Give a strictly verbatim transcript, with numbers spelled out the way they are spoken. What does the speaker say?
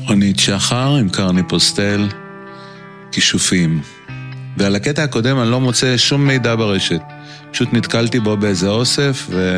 רונית שחר עם קרני פוסטל, כישופים. ועל הקטע הקודם אני לא מוצא שום מידע ברשת. פשוט נתקלתי בו באיזה אוסף ו...